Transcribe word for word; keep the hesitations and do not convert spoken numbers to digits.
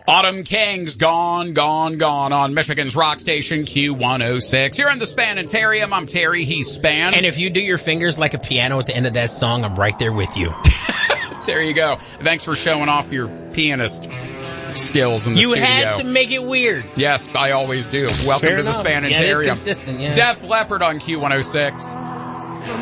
Autumn King's Gone, Gone, Gone on Michigan's rock station Q one oh six. Here in the Spanitarium, I'm Terry, he's Span. And if you do your fingers like a piano at the end of that song, I'm right there with you. There you go. Thanks for showing off your pianist skills in the you studio. You had to make it weird. Yes, I always do. Welcome Fair to the enough. Spanitarium. Yeah, it is consistent, yeah. Def Leppard on Q one oh six.